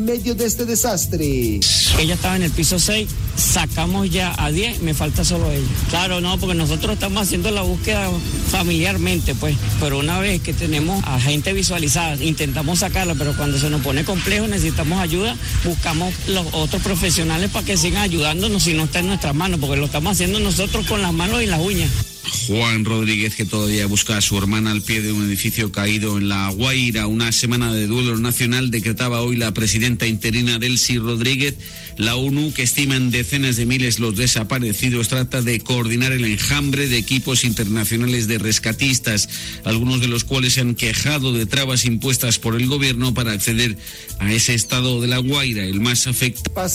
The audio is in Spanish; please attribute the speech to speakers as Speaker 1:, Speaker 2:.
Speaker 1: medio de este desastre.
Speaker 2: Ella estaba en el piso 6, sacamos ya a 10, me falta solo ella. Claro, no, porque nosotros estamos haciendo la búsqueda familiarmente, pues, pero una vez que tenemos a gente visualizada, intentamos sacarla, pero cuando se nos pone complejo, necesitamos ayuda, buscamos los otros profesionales para que sigan ayudándonos si no está en nuestras manos, porque lo estamos haciendo nosotros con las manos y las uñas.
Speaker 3: Juan Rodríguez, que todavía busca a su hermana al pie de un edificio caído en La Guaira. Una semana de duelo nacional decretaba hoy la presidenta interina Delcy Rodríguez. La ONU, que estima en decenas de miles los desaparecidos, trata de coordinar el enjambre de equipos internacionales de rescatistas, algunos de los cuales se han quejado de trabas impuestas por el gobierno para acceder a ese estado de La Guaira, el más afectado.